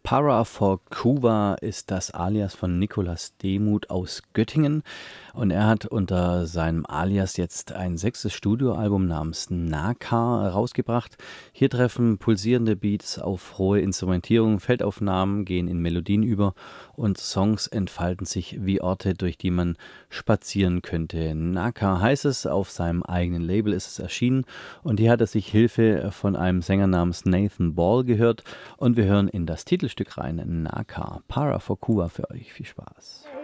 Para for Cuba ist das Alias von Nicolas Demuth aus Göttingen und er hat unter seinem Alias jetzt ein 6. Studioalbum namens Naka rausgebracht. Hier treffen pulsierende Beats auf rohe Instrumentierung, Feldaufnahmen gehen in Melodien über und Songs entfalten sich wie Orte, durch die man spazieren könnte. Naka heißt es, auf seinem eigenen Label ist es erschienen und hier hat er sich Hilfe von einem Sänger namens Nathan Ball gehört und wir hören in das Titelstück rein, Naka, Para for Cuba für euch. Viel Spaß.